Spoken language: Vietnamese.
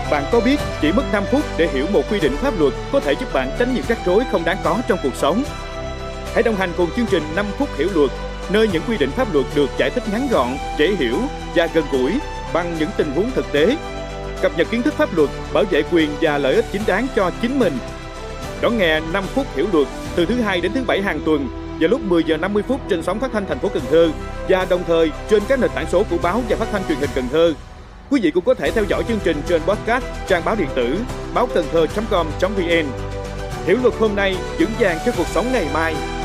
Bạn có biết chỉ mất 5 phút để hiểu một quy định pháp luật có thể giúp bạn tránh những rắc rối không đáng có trong cuộc sống? Hãy đồng hành cùng chương trình 5 phút hiểu luật, nơi những quy định pháp luật được giải thích ngắn gọn, dễ hiểu và gần gũi bằng những tình huống thực tế. Cập nhật kiến thức pháp luật, bảo vệ quyền và lợi ích chính đáng cho chính mình. Đón nghe 5 phút hiểu luật từ thứ Hai đến thứ Bảy hàng tuần vào lúc 10 giờ 50 phút trên sóng phát thanh thành phố Cần Thơ và đồng thời trên các nền tảng số của báo và phát thanh truyền hình Cần Thơ. Quý vị cũng có thể theo dõi chương trình trên podcast, trang báo điện tử báo cần thơ.com.vn. Hiểu luật hôm nay, vững vàng cho cuộc sống ngày mai.